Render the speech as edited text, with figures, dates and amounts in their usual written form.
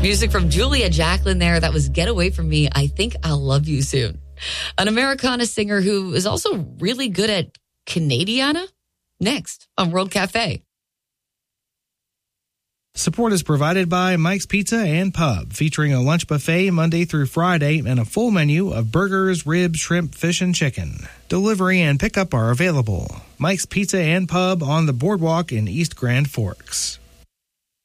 Music from Julia Jacqueline there. That was Get Away From Me. I Think I'll Love You Soon. An Americana singer who is also really good at Canadiana. Next on World Cafe. Support is provided by Mike's Pizza and Pub, featuring a lunch buffet Monday through Friday and a full menu of burgers, ribs, shrimp, fish, and chicken. Delivery and pickup are available. Mike's Pizza and Pub on the boardwalk in East Grand Forks.